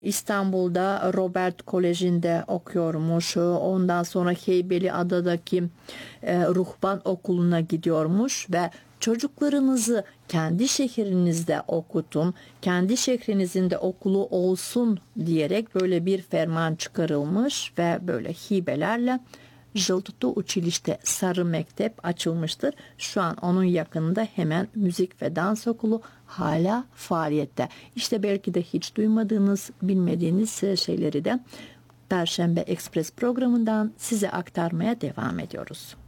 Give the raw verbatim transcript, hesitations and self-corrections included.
İstanbul'da Robert Koleji'nde okuyormuş. Ondan sonra Heybeliada'daki e, Ruhban Okulu'na gidiyormuş ve çocuklarınızı kendi şehrinizde okutun, kendi şehrinizin de okulu olsun diyerek böyle bir ferman çıkarılmış ve böyle hibelerle Jıltıtı Uçiliş'te Sarı Mektep açılmıştır. Şu an onun yakınında hemen müzik ve dans okulu hala faaliyette. İşte belki de hiç duymadığınız, bilmediğiniz şeyleri de Perşembe Ekspres programından size aktarmaya devam ediyoruz.